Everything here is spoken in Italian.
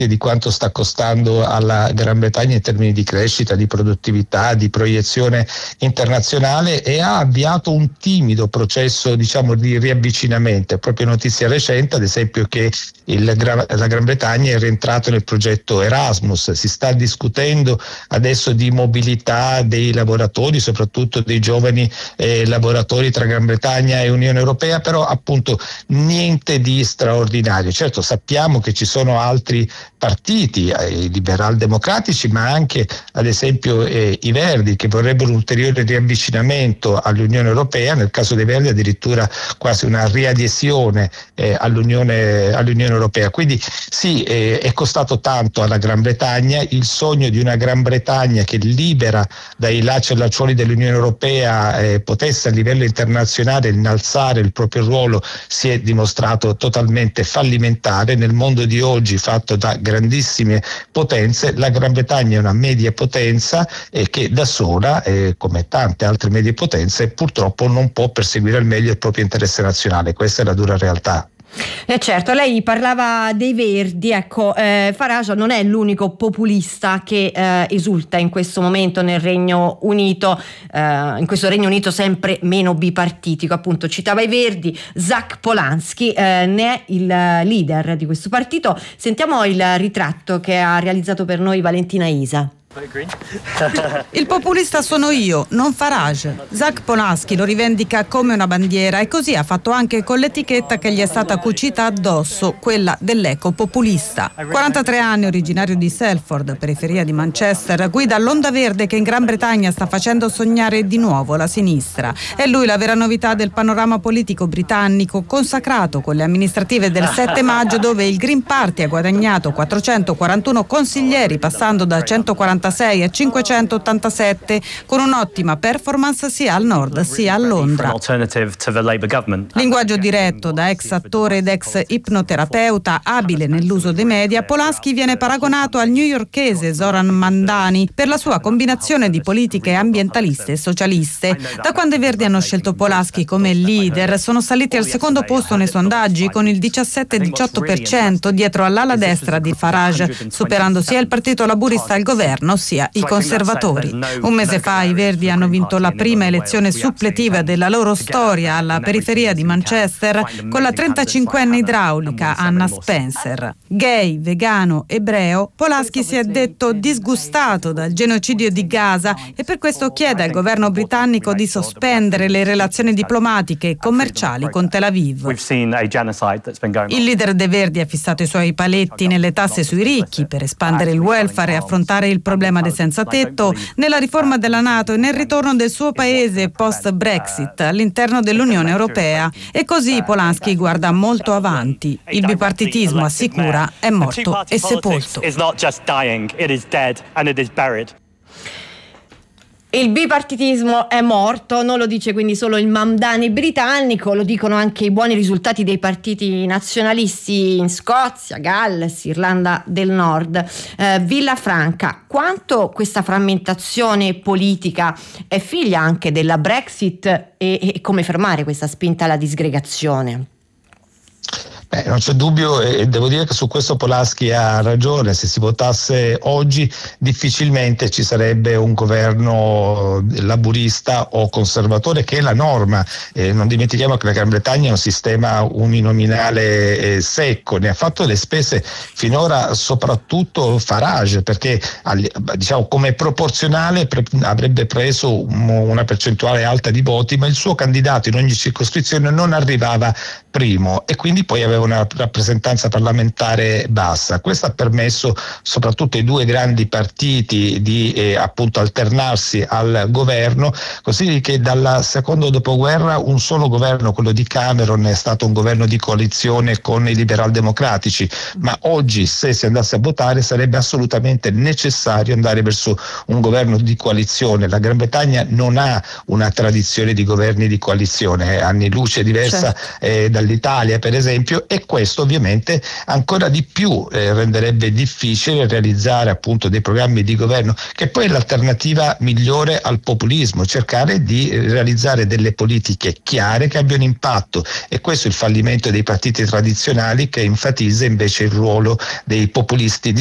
di quanto sta costando alla Gran Bretagna in termini di crescita, di produttività, di proiezione internazionale, e ha avviato un timido processo, diciamo, di riavvicinamento. È proprio notizia recente, ad esempio, che la Gran Bretagna è rientrato nel progetto Erasmus. Si sta discutendo adesso di mobilità dei lavoratori, soprattutto dei giovani lavoratori tra Gran Bretagna e Unione Europea, però appunto niente di straordinario. Certo, sappiamo che ci sono altri partiti, i liberal democratici, ma anche ad esempio i Verdi, che vorrebbero un ulteriore riavvicinamento all'Unione Europea, nel caso dei Verdi addirittura quasi una riadesione all'Unione Europea. Quindi sì, è costato tanto alla Gran Bretagna. Il sogno di una Gran Bretagna che, libera dai lacci e lacciuoli dell'Unione Europea, potesse a livello internazionale innalzare il proprio ruolo, si è dimostrato totalmente fallimentare. Nel mondo di oggi, fatto da grandissime potenze, la Gran Bretagna è una media potenza che da sola, come tante altre medie potenze, purtroppo non può perseguire al meglio il proprio interesse nazionale. Questa è la dura realtà. Certo, lei parlava dei Verdi, ecco, Farage non è l'unico populista che esulta in questo momento nel Regno Unito, in questo Regno Unito sempre meno bipartitico. Appunto, citava i Verdi, Zach Polanski ne è il leader di questo partito. Sentiamo il ritratto che ha realizzato per noi Valentina Isa. Il populista sono io, non Farage. Zach Polanski lo rivendica come una bandiera, e così ha fatto anche con l'etichetta che gli è stata cucita addosso, quella dell'eco-populista. 43 anni, originario di Salford, periferia di Manchester, guida l'onda verde che in Gran Bretagna sta facendo sognare di nuovo la sinistra. È lui la vera novità del panorama politico britannico, consacrato con le amministrative del 7 maggio, dove il Green Party ha guadagnato 441 consiglieri, passando da 146 a 587, con un'ottima performance sia al nord sia a Londra. Linguaggio diretto, da ex attore ed ex ipnoterapeuta, abile nell'uso dei media, Polanski viene paragonato al newyorkese Zoran Mandani per la sua combinazione di politiche ambientaliste e socialiste. Da quando i Verdi hanno scelto Polanski come leader, sono saliti al secondo posto nei sondaggi con il 17-18%, dietro all'ala destra di Farage, superando sia il partito laburista al governo sia i conservatori. Un mese fa i Verdi hanno vinto la prima elezione suppletiva della loro storia alla periferia di Manchester con la 35enne idraulica Anna Spencer. Gay, vegano, ebreo, Polanski si è detto disgustato dal genocidio di Gaza e per questo chiede al governo britannico di sospendere le relazioni diplomatiche e commerciali con Tel Aviv. Il leader dei Verdi ha fissato i suoi paletti nelle tasse sui ricchi per espandere il welfare e affrontare il problema dei senza tetto, nella riforma della NATO e nel ritorno del suo paese post-Brexit all'interno dell'Unione Europea. E così Polanski guarda molto avanti. Il bipartitismo, assicura, è morto e sepolto. Il bipartitismo è morto, non lo dice quindi solo il Mamdani britannico, lo dicono anche i buoni risultati dei partiti nazionalisti in Scozia, Galles, Irlanda del Nord. Villafranca, quanto questa frammentazione politica è figlia anche della Brexit e come fermare questa spinta alla disgregazione? Non c'è dubbio, e devo dire che su questo Polanski ha ragione. Se si votasse oggi difficilmente ci sarebbe un governo laburista o conservatore, che è la norma. Non dimentichiamo che la Gran Bretagna è un sistema uninominale secco, ne ha fatto le spese finora soprattutto Farage, perché diciamo come proporzionale avrebbe preso una percentuale alta di voti, ma il suo candidato in ogni circoscrizione non arrivava primo e quindi poi aveva una rappresentanza parlamentare bassa. Questo ha permesso soprattutto ai due grandi partiti di appunto alternarsi al governo, così che dal secondo dopoguerra un solo governo, quello di Cameron, è stato un governo di coalizione con i liberal democratici, ma oggi se si andasse a votare sarebbe assolutamente necessario andare verso un governo di coalizione. La Gran Bretagna non ha una tradizione di governi di coalizione, anni luce diversa dall'Italia per esempio, e questo ovviamente ancora di più renderebbe difficile realizzare appunto dei programmi di governo, che poi è l'alternativa migliore al populismo, cercare di realizzare delle politiche chiare che abbiano impatto, e questo è il fallimento dei partiti tradizionali, che enfatizza invece il ruolo dei populisti